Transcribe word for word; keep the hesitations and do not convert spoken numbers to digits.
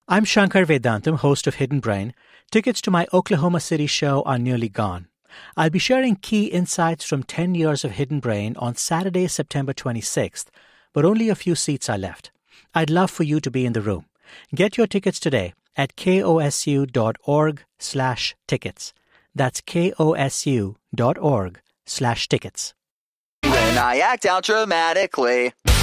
I'm Shankar Vedantam, host of Hidden Brain. Tickets to my Oklahoma City show are nearly gone. I'll be sharing key insights from ten years of Hidden Brain on Saturday, September twenty-sixth, but only a few seats are left. I'd love for you to be in the room. Get your tickets today at kosu.org slash tickets. That's kosu.org slash tickets. When I act out dramatically.